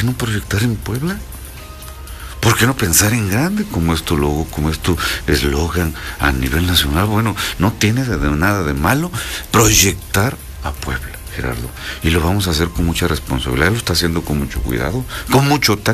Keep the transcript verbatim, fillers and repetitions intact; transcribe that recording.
qué no proyectar en Puebla? ¿Por qué no pensar en grande como es tu logo, como es tu eslogan a nivel nacional? Bueno, no tiene de, de nada de malo proyectar a Puebla, Gerardo. Y lo vamos a hacer con mucha responsabilidad, lo está haciendo con mucho cuidado, con mucho tacto.